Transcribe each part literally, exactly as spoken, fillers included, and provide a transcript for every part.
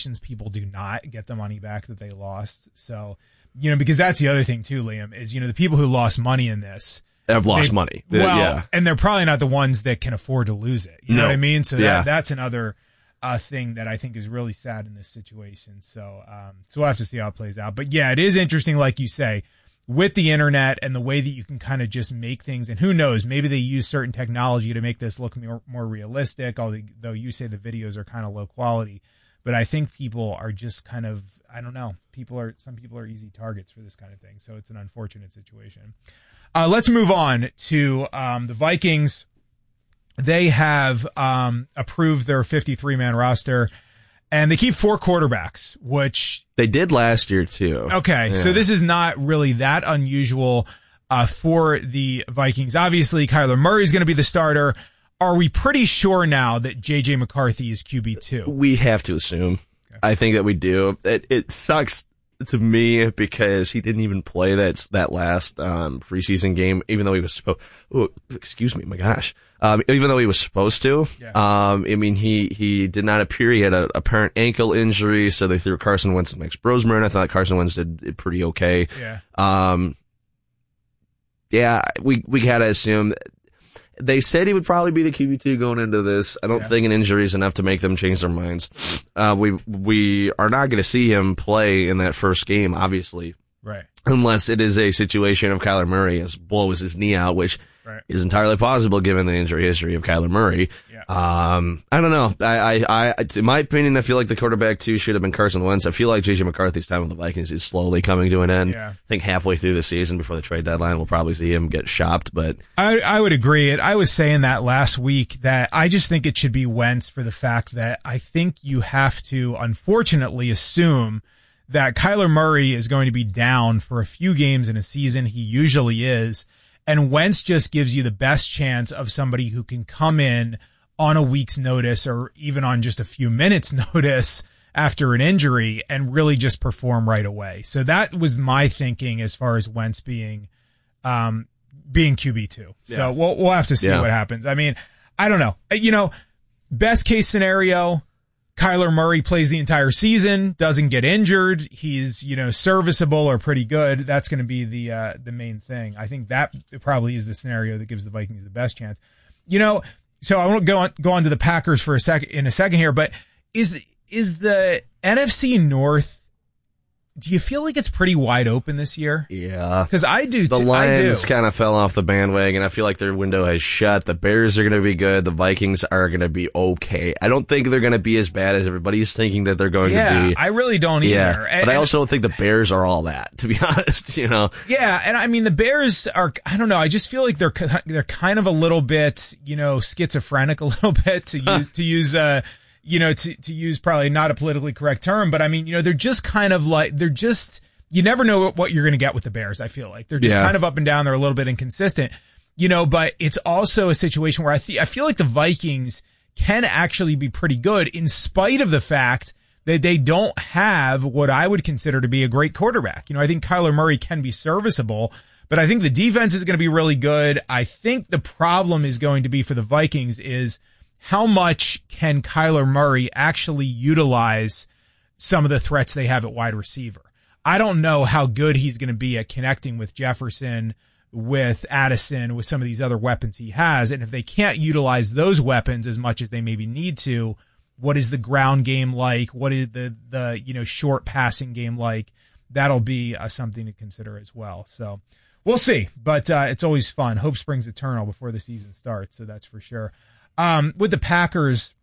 situations, people do not get the money back that they lost. So, you know, because that's the other thing too, Liam, is, you know, the people who lost money in this have lost they, money. Well, yeah. and they're probably not the ones that can afford to lose it. You no. know what I mean? So yeah. that, that's another uh, thing that I think is really sad in this situation. So, um, so we'll have to see how it plays out. But yeah, it is interesting, like you say, with the internet and the way that you can kind of just make things, and who knows, maybe they use certain technology to make this look more, more realistic, although you say the videos are kind of low quality. But I think people are just kind of, I don't know, people are, some people are easy targets for this kind of thing. So it's an unfortunate situation. Uh, let's move on to um, the Vikings. They have um, approved their fifty-three man roster, and they keep four quarterbacks, which they did last year too. Okay, yeah. So this is not really that unusual uh, for the Vikings. Obviously, Kyler Murray is going to be the starter. Are we pretty sure now that J J McCarthy is Q B two? We have to assume. Okay. I think that we do. It, it sucks to me because he didn't even play that that last um, preseason game, even though he was supposed. Oh, excuse me, my gosh. Um, even though he was supposed to. Yeah. Um, I mean, he he did not appear. He had an apparent ankle injury, so they threw Carson Wentz and Max Brosmer, and I thought Carson Wentz did pretty okay. Yeah. Um. Yeah, we we gotta assume. They said he would probably be the Q B two going into this. I don't yeah. think an injury is enough to make them change their minds. Uh, we we are not going to see him play in that first game, obviously. Right. Unless it is a situation of Kyler Murray has blows his knee out, which right. is entirely possible given the injury history of Kyler Murray. Yeah. Um, I don't know. I, I, I, in my opinion, I feel like the quarterback too should have been Carson Wentz. I feel like J J McCarthy's time with the Vikings is slowly coming to an end. Yeah. I think halfway through the season before the trade deadline, we'll probably see him get shopped, but I, I would agree. It. I was saying that last week that I just think it should be Wentz for the fact that I think you have to, unfortunately, assume that Kyler Murray is going to be down for a few games in a season. He usually is. And Wentz just gives you the best chance of somebody who can come in on a week's notice or even on just a few minutes notice after an injury and really just perform right away. So that was my thinking as far as Wentz being, um, being Q B two. Yeah. So we'll, we'll have to see yeah. what happens. I mean, I don't know. You know, best case scenario, Kyler Murray plays the entire season, doesn't get injured. He's, you know, serviceable or pretty good. That's going to be the, uh, the main thing. I think that probably is the scenario that gives the Vikings the best chance. You know, so I won't go on, go on to the Packers for a second, in a second here, but is, is the N F C North, do you feel like it's pretty wide open this year? Yeah. Because I do, The too. Lions I do. kind of fell off the bandwagon. I feel like their window has shut. The Bears are going to be good. The Vikings are going to be okay. I don't think they're going to be as bad as everybody's thinking that they're going yeah, to be. I really don't either. Yeah, and, but I also don't think the Bears are all that, to be honest, you know. Yeah, and I mean, the Bears are, I don't know, I just feel like they're they're kind of a little bit, you know, schizophrenic a little bit, to use, to use, uh, you know, to, to use probably not a politically correct term, but I mean, you know, they're just kind of like, they're just, you never know what you're going to get with the Bears, I feel like. They're just yeah. kind of up and down. They're a little bit inconsistent, you know, but it's also a situation where I, th- I feel like the Vikings can actually be pretty good in spite of the fact that they don't have what I would consider to be a great quarterback. You know, I think Kyler Murray can be serviceable, but I think the defense is going to be really good. I think the problem is going to be for the Vikings is how much can Kyler Murray actually utilize some of the threats they have at wide receiver. I don't know how good he's going to be at connecting with Jefferson, with Addison, with some of these other weapons he has. And if they can't utilize those weapons as much as they maybe need to, what is the ground game like? What is the, the, you know, short passing game like? That'll be uh, something to consider as well. So we'll see, but uh, it's always fun. Hope springs eternal before the season starts. So that's for sure. Um, with the Packers,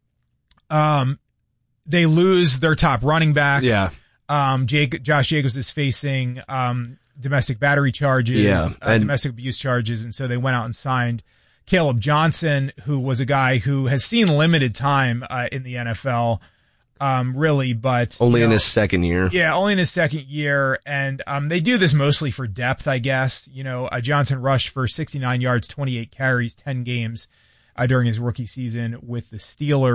um, they lose their top running back. Yeah. Um, Jake, Josh Jacobs is facing, um, domestic battery charges, yeah, uh, domestic abuse charges. And so they went out and signed Caleb Johnson, who was a guy who has seen limited time, uh, in the N F L, um, really, but only you know, in his second year. Yeah. Only in his second year. And, um, they do this mostly for depth, I guess. You know, uh, Johnson rushed for sixty-nine yards, twenty-eight carries, ten games, uh, during his rookie season with the Steelers.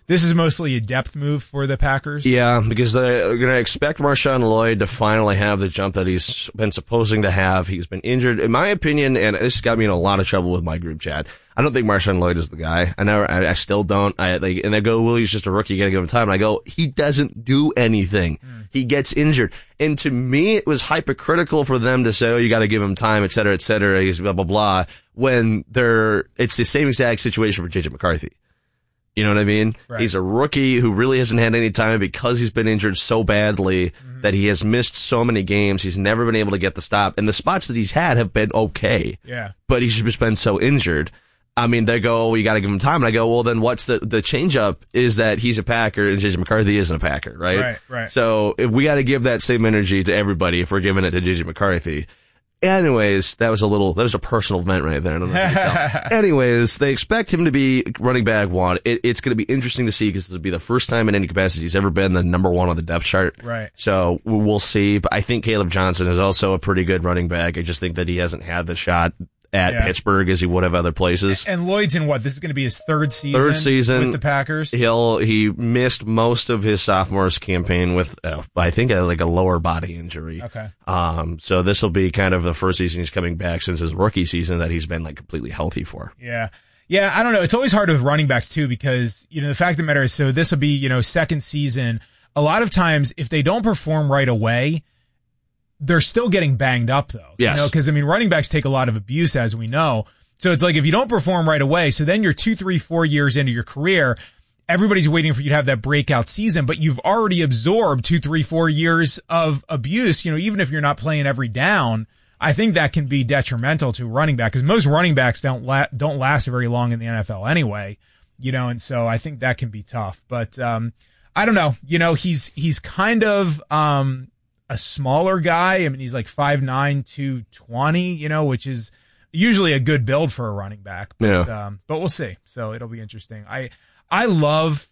this is mostly a depth move for the Packers. Yeah, because they're going to expect Marshawn Lloyd to finally have the jump that he's been supposing to have. He's been injured. In my opinion, and this got me in a lot of trouble with my group chat, I don't think Marshawn Lloyd is the guy. I never, I, I still don't. I, like, and they go, well, he's just a rookie, you gotta give him time. And I go, he doesn't do anything. Mm. He gets injured. And to me, it was hypocritical for them to say, oh, you gotta give him time, et cetera, et cetera, he's blah, blah, blah, when they're, it's the same exact situation for J J McCarthy. You know what I mean? Right. He's a rookie who really hasn't had any time because he's been injured so badly mm-hmm. that he has missed so many games. He's never been able to get the stop. And the spots that he's had have been okay. Yeah. But he's just been so injured. I mean, they go, oh, you got to give him time. And I go, well, then what's the, the change up is that he's a Packer and J J McCarthy isn't a Packer, right? Right, right. So if we got to give that same energy to everybody if we're giving it to J J McCarthy. Anyways, that was a little, that was a personal vent right there. I don't know if you can tell. Anyways, they expect him to be running back one. It, it's going to be interesting to see because this will be the first time in any capacity he's ever been the number one on the depth chart. Right. So we'll see. But I think Caleb Johnson is also a pretty good running back. I just think that he hasn't had the shot at yeah. Pittsburgh as he would have other places. And Lloyd's in what? This is going to be his third season. Third season with the Packers. He'll he missed most of his sophomore's campaign with uh, I think a, like a lower body injury. Okay. Um. So this will be kind of the first season he's coming back since his rookie season that he's been like completely healthy for. Yeah. Yeah. I don't know. It's always hard with running backs too because you know the fact of the matter is so this will be you know second season. A lot of times if they don't perform right away, they're still getting banged up though. Yes. You know, cause I mean, running backs take a lot of abuse as we know. So it's like if you don't perform right away, so then you're two, three, four years into your career, everybody's waiting for you to have that breakout season, but you've already absorbed two, three, four years of abuse. You know, even if you're not playing every down, I think that can be detrimental to running back because most running backs don't la- don't last very long in the N F L anyway, you know, and so I think that can be tough, but, um, I don't know, you know, he's, he's kind of, um, a smaller guy. I mean, he's like five nine, two twenty, you know, which is usually a good build for a running back. But, yeah. um, but we'll see. So it'll be interesting. I, I love,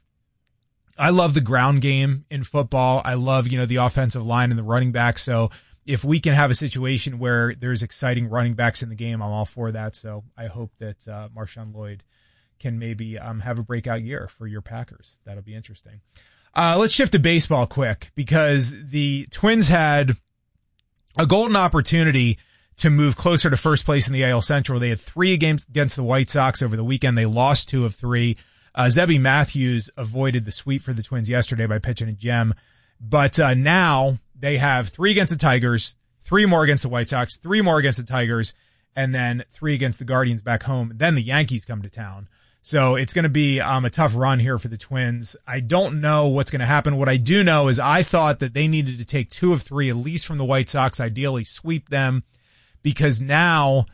I love the ground game in football. I love, you know, the offensive line and the running back. So if we can have a situation where there's exciting running backs in the game, I'm all for that. So I hope that, uh, Marshawn Lloyd can maybe, um, have a breakout year for your Packers. That'll be interesting. Uh, let's shift to baseball quick because the Twins had a golden opportunity to move closer to first place in the A L Central. They had three games against the White Sox over the weekend. They lost two of three. Uh, Zebby Matthews avoided the sweep for the Twins yesterday by pitching a gem. But, uh, now they have three against the Tigers, three more against the White Sox, three more against the Tigers, and then three against the Guardians back home. Then the Yankees come to town. So it's going to be um, a tough run here for the Twins. I don't know what's going to happen. What I do know is I thought that they needed to take two of three, at least from the White Sox, ideally sweep them, because now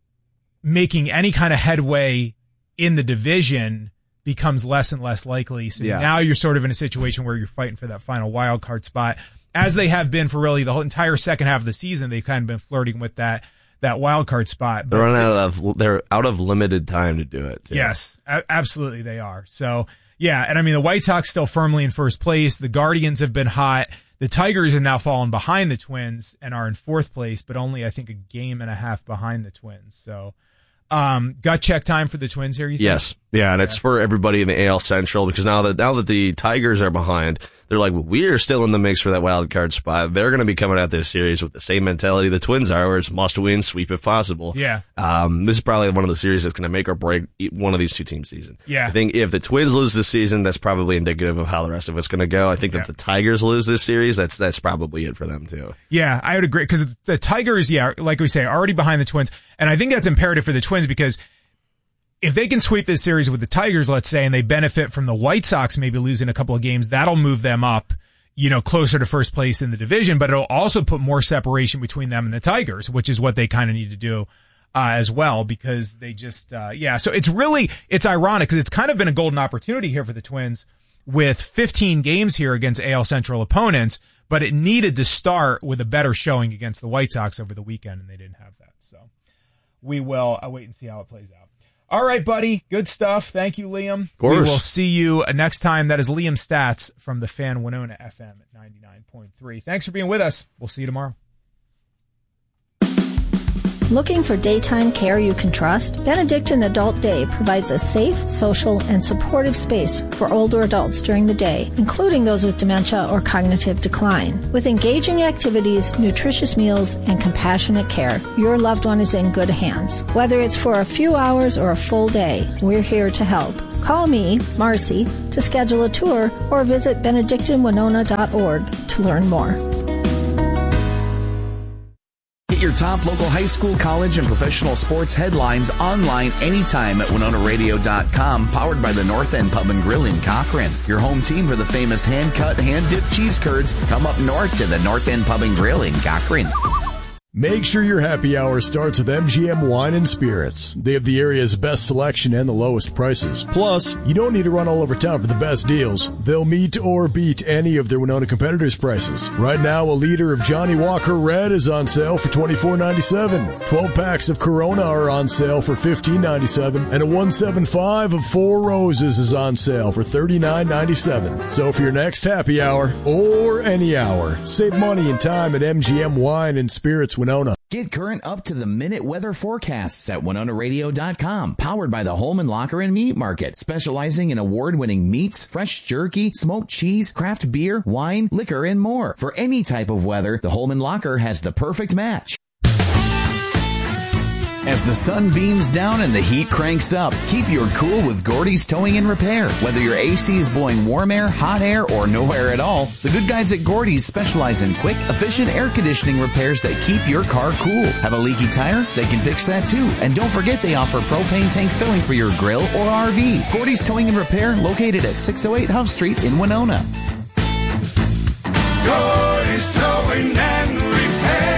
making any kind of headway in the division becomes less and less likely. So yeah. now you're sort of in a situation where you're fighting for that final wild card spot, as they have been for really the whole entire second half of the season. They've kind of been flirting with that. that wild card spot. They're running out of, they're out of limited time to do it. Too. Yes, a- absolutely they are. So yeah. And I mean, the White Sox still firmly in first place. The Guardians have been hot. The Tigers have now fallen behind the Twins and are in fourth place, but only I think a game and a half behind the Twins. So, um, gut check time for the Twins here. You think? Yes. Yeah. And yeah. It's for everybody in the A L Central because now that, now that the Tigers are behind, they're like, well, we're still in the mix for that wild card spot. They're going to be coming at this series with the same mentality the Twins are, where it's must win, sweep if possible. Yeah. Um, this is probably one of the series that's going to make or break one of these two teams' season. Yeah. I think if the Twins lose this season, that's probably indicative of how the rest of it's going to go. I think yeah. if the Tigers lose this series, that's that's probably it for them too. Yeah, I would agree because the Tigers, yeah, like we say, are already behind the Twins, and I think that's imperative for the Twins because if they can sweep this series with the Tigers, let's say, and they benefit from the White Sox maybe losing a couple of games, that'll move them up, you know, closer to first place in the division, but it'll also put more separation between them and the Tigers, which is what they kind of need to do, uh, as well, because they just, uh, yeah. So it's really, it's ironic because it's kind of been a golden opportunity here for the Twins with fifteen games here against A L Central opponents, but it needed to start with a better showing against the White Sox over the weekend, and they didn't have that. So we will uh, wait and see how it plays out. All right, buddy. Good stuff. Thank you, Liam. Of course. We will see you next time. That is Liam Stats from the Fan Winona F M at ninety-nine point three. Thanks for being with us. We'll see you tomorrow. Looking for daytime care you can trust? Benedictine Adult Day provides a safe, social, and supportive space for older adults during the day, including those with dementia or cognitive decline. With engaging activities, nutritious meals, and compassionate care, your loved one is in good hands. Whether it's for a few hours or a full day, we're here to help. Call me, Marcy, to schedule a tour or visit benedictine winona dot org to learn more. Get your top local high school, college, and professional sports headlines online anytime at winona radio dot com, powered by the North End Pub and Grill in Cochrane. Your home team for the famous hand-cut, hand-dipped cheese curds come up north to the North End Pub and Grill in Cochrane. Make sure your happy hour starts with M G M Wine and Spirits. They have the area's best selection and the lowest prices. Plus, you don't need to run all over town for the best deals. They'll meet or beat any of their Winona competitors' prices. Right now, a liter of Johnny Walker Red is on sale for twenty-four ninety-seven. twelve packs of Corona are on sale for fifteen ninety-seven. And a one seventy-five of Four Roses is on sale for thirty-nine ninety-seven. So for your next happy hour, or any hour, save money and time at M G M Wine and Spirits Winona. Get current up-to-the-minute weather forecasts at winona radio dot com, powered by the Holman Locker and Meat Market, specializing in award-winning meats, fresh jerky, smoked cheese, craft beer, wine, liquor, and more. For any type of weather, the Holman Locker has the perfect match. As the sun beams down and the heat cranks up, keep your cool with Gordy's Towing and Repair. Whether your A C is blowing warm air, hot air, or no air at all, the good guys at Gordy's specialize in quick, efficient air conditioning repairs that keep your car cool. Have a leaky tire? They can fix that too. And don't forget they offer propane tank filling for your grill or R V. Gordy's Towing and Repair, located at six oh eight Huff Street in Winona. Gordy's Towing and Repair.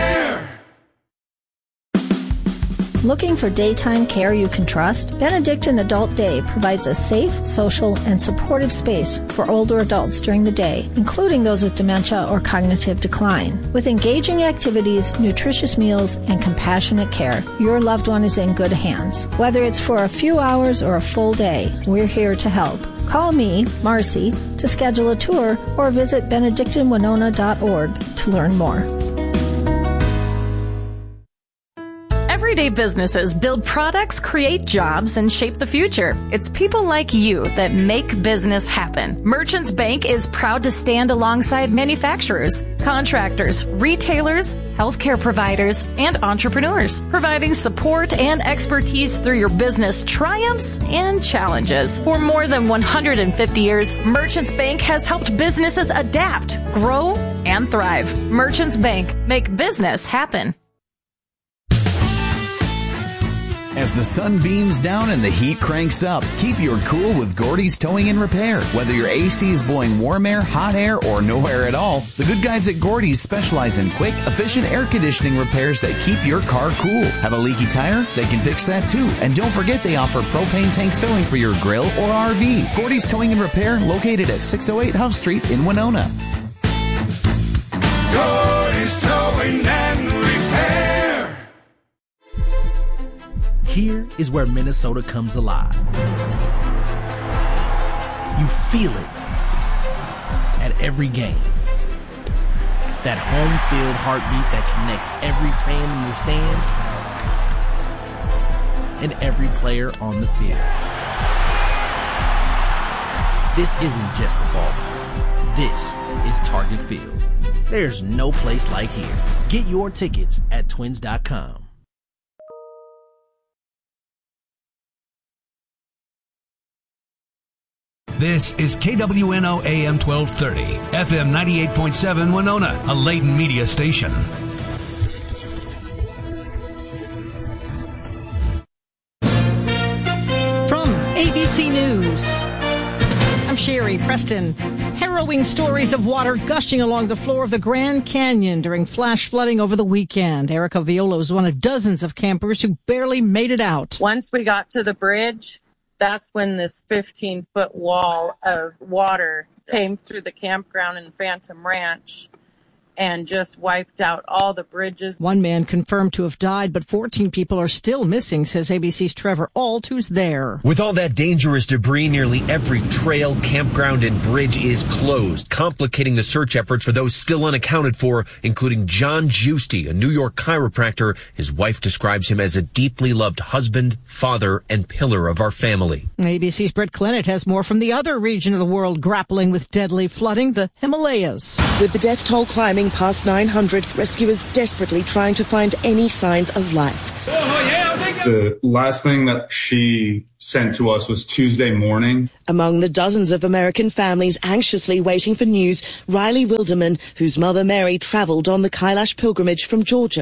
Looking for daytime care you can trust? Benedictine Adult Day provides a safe, social, and supportive space for older adults during the day, including those with dementia or cognitive decline. With engaging activities, nutritious meals, and compassionate care, your loved one is in good hands. Whether it's for a few hours or a full day, we're here to help. Call me, Marcy, to schedule a tour or visit benedictine winona dot org to learn more. Everyday businesses build products, create jobs, and shape the future. It's people like you that make business happen. Merchants Bank is proud to stand alongside manufacturers, contractors, retailers, healthcare providers, and entrepreneurs, providing support and expertise through your business triumphs and challenges. For more than one hundred fifty years, Merchants Bank has helped businesses adapt, grow, and thrive. Merchants Bank, make business happen. As the sun beams down and the heat cranks up, keep your cool with Gordy's Towing and Repair. Whether your A C is blowing warm air, hot air, or no air at all, the good guys at Gordy's specialize in quick, efficient air conditioning repairs that keep your car cool. Have a leaky tire? They can fix that too. And don't forget they offer propane tank filling for your grill or R V. Gordy's Towing and Repair, located at six oh eight Huff Street in Winona. Gordy's Towing and Repair. Here is where Minnesota comes alive. You feel it at every game. That home field heartbeat that connects every fan in the stands and every player on the field. This isn't just a ballpark. This is Target Field. There's no place like here. Get your tickets at twins dot com. This is K W N O A M twelve thirty, F M ninety-eight point seven Winona, a Layton media station. From A B C News, I'm Sherry Preston. Harrowing stories of water gushing along the floor of the Grand Canyon during flash flooding over the weekend. Erica Viola was one of dozens of campers who barely made it out. Once we got to the bridge, that's when this fifteen-foot wall of water came through the campground in Phantom Ranch. and just wiped out all the bridges. One man confirmed to have died, but fourteen people are still missing, says A B C's Trevor Ault, who's there. With all that dangerous debris, nearly every trail, campground, and bridge is closed, complicating the search efforts for those still unaccounted for, including John Giusti, a New York chiropractor. His wife describes him as a deeply loved husband, father, and pillar of our family. A B C's Britt Clennett has more from the other region of the world grappling with deadly flooding, the Himalayas. With the death toll climbing past nine hundred, rescuers desperately trying to find any signs of life. The last thing that she sent to us was Tuesday morning. Among the dozens of American families anxiously waiting for news, Riley Wilderman, whose mother Mary traveled on the Kailash pilgrimage from Georgia.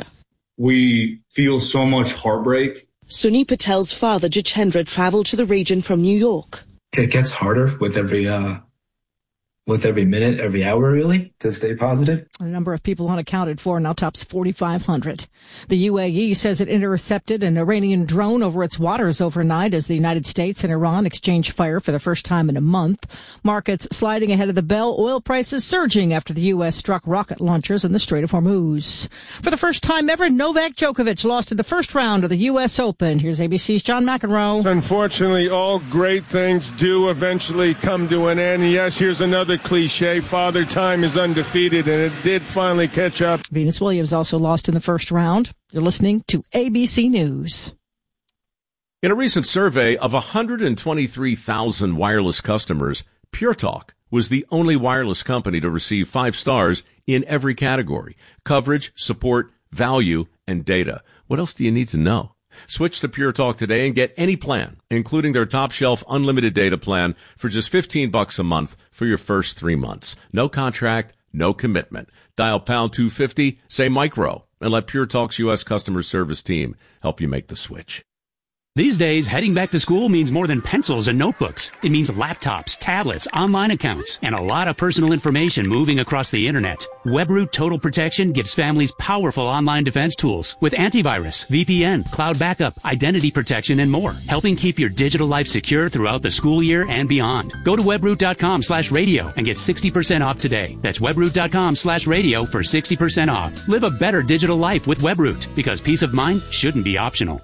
We feel so much heartbreak. Sunny Patel's father, Jitendra, traveled to the region from New York. It gets harder with every uh, with every minute, every hour, really, to stay positive. The number of people unaccounted for now tops forty-five hundred. The U A E says it intercepted an Iranian drone over its waters overnight as the United States and Iran exchanged fire for the first time in a month. Markets sliding ahead of the bell, oil prices surging after the U S struck rocket launchers in the Strait of Hormuz. For the first time ever, Novak Djokovic lost in the first round of the U S Open. Here's A B C's John McEnroe. Unfortunately, all great things do eventually come to an end. Yes, here's another cliche. Father Time is undefeated, and it did finally catch up. Venus Williams also lost in the first round. You're listening to A B C News. In a recent survey of one hundred twenty-three thousand wireless customers, Pure Talk was the only wireless company to receive five stars in every category: coverage, support, value, and data. What else do you need to know? Switch to Pure Talk today and get any plan, including their top shelf unlimited data plan, for just fifteen bucks a month for your first three months. No contract, no commitment. Dial pound two fifty, say micro, and let Pure Talk's U S customer service team help you make the switch. These days, heading back to school means more than pencils and notebooks. It means laptops, tablets, online accounts, and a lot of personal information moving across the internet. WebRoot Total Protection gives families powerful online defense tools with antivirus, V P N, cloud backup, identity protection, and more, helping keep your digital life secure throughout the school year and beyond. Go to webroot.com slash radio and get sixty percent off today. That's webroot.com slash radio for sixty percent off. Live a better digital life with WebRoot, because peace of mind shouldn't be optional.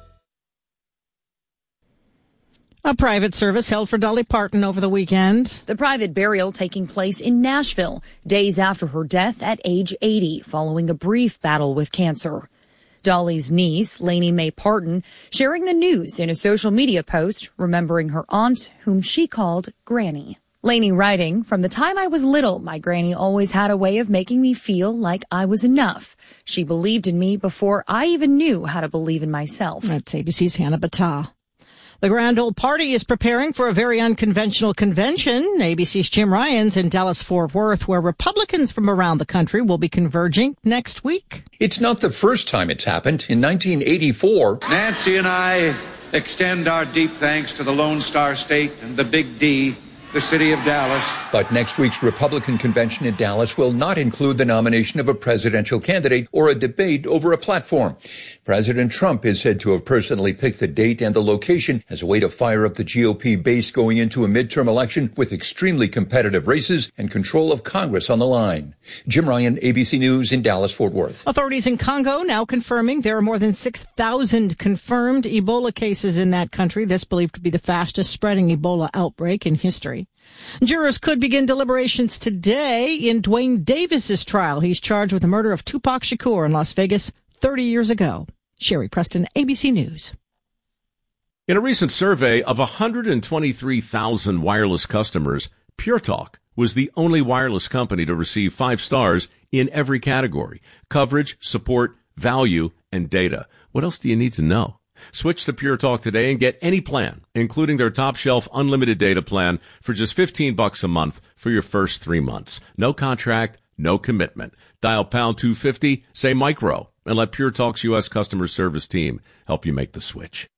A private service held for Dolly Parton over the weekend. The private burial taking place in Nashville, days after her death at age eighty, following a brief battle with cancer. Dolly's niece, Lainey Mae Parton, sharing the news in a social media post, remembering her aunt, whom she called Granny. Lainey writing, "From the time I was little, my granny always had a way of making me feel like I was enough. She believed in me before I even knew how to believe in myself." That's A B C's Hannah Battah. The Grand Old Party is preparing for a very unconventional convention. A B C's Jim Ryan's in Dallas-Fort Worth, where Republicans from around the country will be converging next week. It's not the first time it's happened. In nineteen eighty-four, Nancy and I extend our deep thanks to the Lone Star State and the Big D, the city of Dallas. But next week's Republican convention in Dallas will not include the nomination of a presidential candidate or a debate over a platform. President Trump is said to have personally picked the date and the location as a way to fire up the G O P base going into a midterm election with extremely competitive races and control of Congress on the line. Jim Ryan, A B C News in Dallas-Fort Worth. Authorities in Congo now confirming there are more than six thousand confirmed Ebola cases in that country. This believed to be the fastest spreading Ebola outbreak in history. Jurors could begin deliberations today in Dwayne Davis's trial. He's charged with the murder of Tupac Shakur in Las Vegas thirty years ago. Sherry Preston, A B C News. In a recent survey of one hundred twenty-three thousand wireless customers, Pure Talk was the only wireless company to receive five stars in every category: coverage, support, value, and data. What else do you need to know? Switch to Pure Talk today and get any plan, including their top shelf unlimited data plan, for just fifteen bucks a month for your first three months. No contract, no commitment. Dial pound two fifty, say micro, and let Pure Talk's U S customer service team help you make the switch.